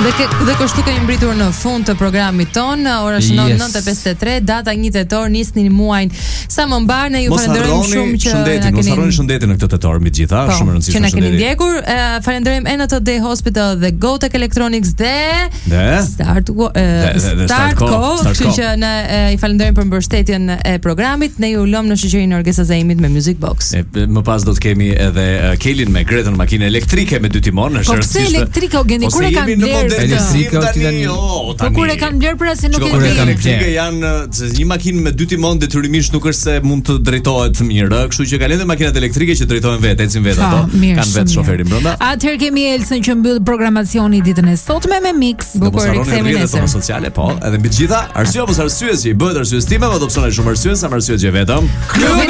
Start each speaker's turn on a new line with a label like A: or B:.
A: Dhe kështu kemi mbritur në fund të programit ton. Ora shënon 9:53, data 1 tetor, nisni muajin sa më mbar. Ne ju falenderojmë shumë që na keni.
B: Mos harroni shëndetin në këtë tetor mbi gjitha, shumë e rëndësishme.
A: Që na keni ndjekur. Falenderojmë NTD Hospital dhe Gotek Electronics dhe Startco. Kështu që ne i falenderojmë për mbështetjen e programit. Ne ju lëm në shoqërinë e Orgesës Zaimit me Music Box.
B: Më pas do të kemi edhe Kelin me Gretën makinë elektrike me 2 timon, është
A: rëndësishme. Po elektrike o gjeni kur e kanë blerë
B: elektrike tani.
A: Po kur e kanë bler për asnjë nuk e di.
B: Elektrike janë se një makinë me 2 timon detyrimisht nuk është se mund të drejtohet mirë, kështu që kanë edhe makinat elektrike që drejtohen vetë, ecin vetë ato, kanë vetë shoferin brenda.
C: Atëherë kemi Elsën që mbyll programacioni ditën e sotme me Mix.
B: Bukur riksemi në rrjetet sociale, po, edhe mbi të gjitha, arsye apo arsyesi, bëhet arsyes time, apo do të thonë shumë arsye, sa arsye që vetëm.